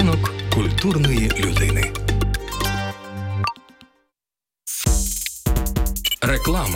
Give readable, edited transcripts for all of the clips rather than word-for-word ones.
Ранок культурної людини. Реклама.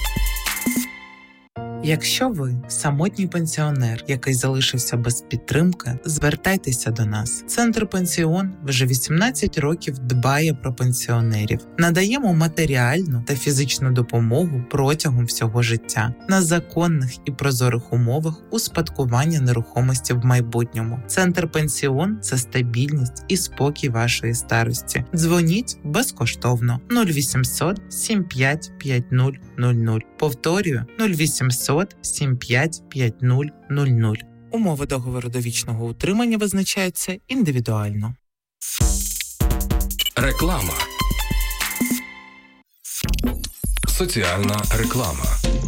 Якщо ви самотній пенсіонер, який залишився без підтримки, звертайтеся до нас. Центр «Пенсіон» вже 18 років дбає про пенсіонерів. Надаємо матеріальну та фізичну допомогу протягом всього життя на законних і прозорих умовах успадкування нерухомості в майбутньому. Центр «Пенсіон» – це стабільність і спокій вашої старості. Дзвоніть безкоштовно 0800 75 5000. Повторюю 0800 75 5000. Умови договору довічного утримання визначаються індивідуально. Реклама. Соціальна реклама.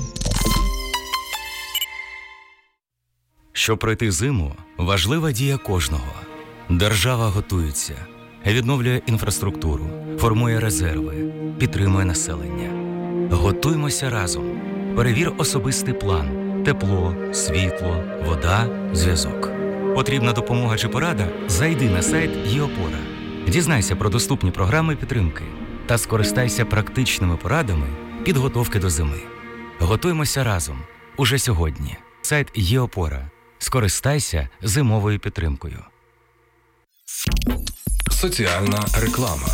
Щоб пройти зиму, важлива дія кожного. Держава готується, відновлює інфраструктуру, формує резерви, підтримує населення. Готуймося разом. Перевір особистий план. Тепло, світло, вода, зв'язок. Потрібна допомога чи порада? Зайди на сайт ЄОПОРА. Дізнайся про доступні програми підтримки та скористайся практичними порадами підготовки до зими. Готуймося разом. Уже сьогодні. Сайт ЄОПОРА. Скористайся зимовою підтримкою. Соціальна реклама.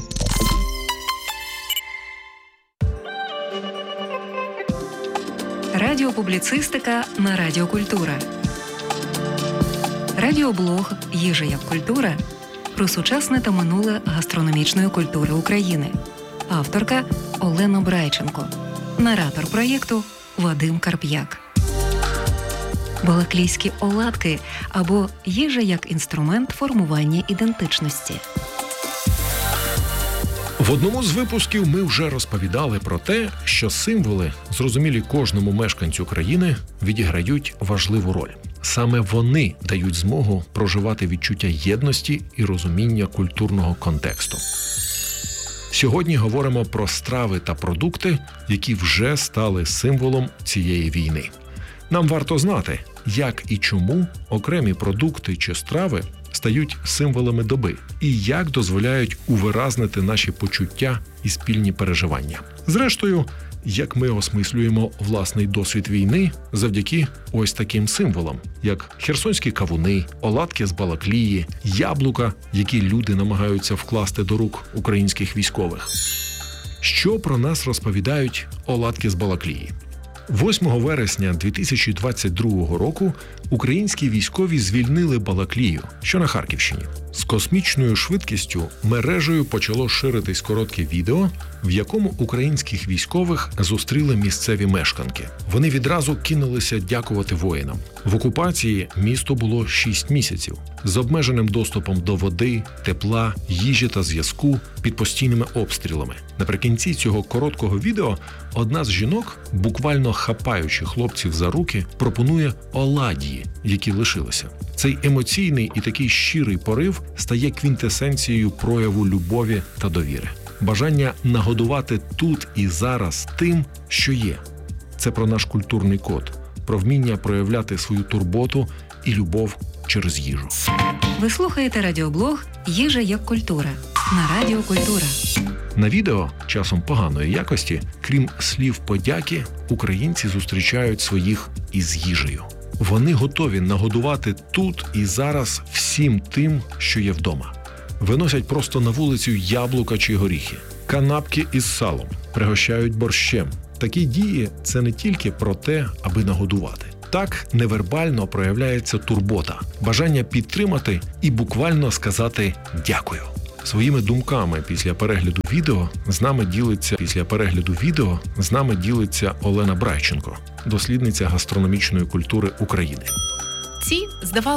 Радіопубліцистика на Радіо Культура. Радіоблог «Їжа як культура» про сучасне та минуле гастрономічної культури України. Авторка Олена Брайченко. Наратор проєкту Вадим Карп'як. Балаклійські оладки або їжа як інструмент формування ідентичності. В одному з випусків ми вже розповідали про те, що символи, зрозумілі кожному мешканцю країни, відіграють важливу роль. Саме вони дають змогу проживати відчуття єдності і розуміння культурного контексту. Сьогодні говоримо про страви та продукти, які вже стали символом цієї війни. Нам варто знати, як і чому окремі продукти чи страви стають символами доби і як дозволяють увиразнити наші почуття і спільні переживання. Зрештою, як ми осмислюємо власний досвід війни завдяки ось таким символам, як херсонські кавуни, оладки з Балаклії, яблука, які люди намагаються вкласти до рук українських військових. Що про нас розповідають оладки з Балаклії? 8 вересня 2022 року українські військові звільнили Балаклію, що на Харківщині. З космічною швидкістю мережею почало ширитись коротке відео, в якому українських військових зустріли місцеві мешканки. Вони відразу кинулися дякувати воїнам. В окупації місто було 6 місяців, з обмеженим доступом до води, тепла, їжі та зв'язку, під постійними обстрілами. Наприкінці цього короткого відео одна з жінок, буквально хапаючи хлопців за руки, пропонує оладії, які лишилися. Цей емоційний і такий щирий порив стає квінтесенцією прояву любові та довіри. Бажання нагодувати тут і зараз тим, що є. Це про наш культурний код, про вміння проявляти свою турботу і любов через їжу. Ви слухаєте радіоблог «Їжа як культура» на Радіо Культура. На відео, часом поганої якості, крім слів подяки, українці зустрічають своїх із їжею. Вони готові нагодувати тут і зараз всім тим, що є вдома. Виносять просто на вулицю яблука чи горіхи, канапки із салом, пригощають борщем. Такі дії – це не тільки про те, аби нагодувати. Так невербально проявляється турбота, бажання підтримати і буквально сказати «дякую». Своїми думками після перегляду відео з нами ділиться Олена Брайченко, дослідниця гастрономічної культури України. Ці, здавалося,